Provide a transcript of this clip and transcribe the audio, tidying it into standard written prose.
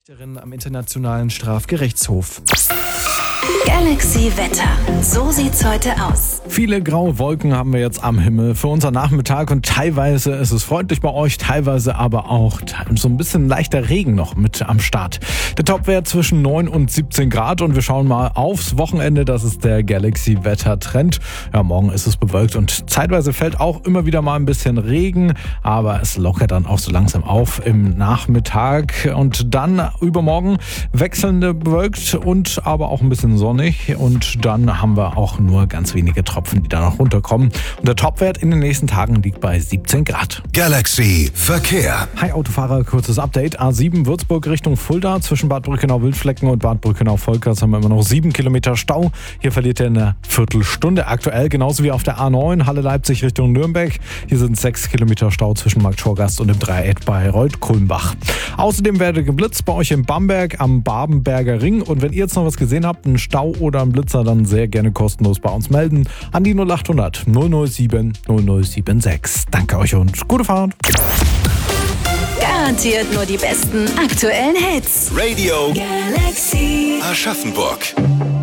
Richterin am Internationalen Strafgerichtshof. Galaxy Wetter. So sieht's heute aus. Viele graue Wolken haben wir jetzt am Himmel für unseren Nachmittag und teilweise ist es freundlich bei euch, teilweise aber auch so ein bisschen leichter Regen noch mit am Start. Der Topwert zwischen 9 und 17 Grad und wir schauen mal aufs Wochenende, das ist der Galaxy Wetter Trend. Ja, morgen ist es bewölkt und zeitweise fällt auch immer wieder mal ein bisschen Regen, aber es lockert dann auch so langsam auf im Nachmittag und dann übermorgen wechselnde bewölkt und aber auch ein bisschen sonnig und dann haben wir auch nur ganz wenige Tropfen, die da noch runterkommen. Und der Topwert in den nächsten Tagen liegt bei 17 Grad. Galaxy Verkehr. Hi Autofahrer, kurzes Update. A7 Würzburg Richtung Fulda. Zwischen Bad Brückenau-Wildflecken und Bad Brückenau-Volkers haben wir immer noch 7 Kilometer Stau. Hier verliert er eine Viertelstunde aktuell. Genauso wie auf der A9 Halle-Leipzig Richtung Nürnberg. Hier sind 6 Kilometer Stau zwischen Markt Schorgast und dem Dreieck bei Reuth-Kulmbach. Außerdem werde geblitzt bei euch in Bamberg am Babenberger Ring. Und wenn ihr jetzt noch was gesehen habt, einen Stau oder einen Blitzer, dann sehr gerne kostenlos bei uns melden. An die 0800 007 0076. Danke euch und gute Fahrt. Garantiert nur die besten aktuellen Hits. Radio Galaxy. Aschaffenburg.